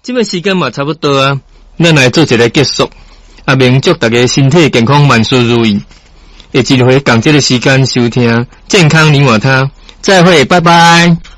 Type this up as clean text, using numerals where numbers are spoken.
这个时间嘛差不多啊，咱来做一个结束。啊，明祝大家身体健康，万事如意。下一回同这个时间收听健康你我他，再会，拜拜。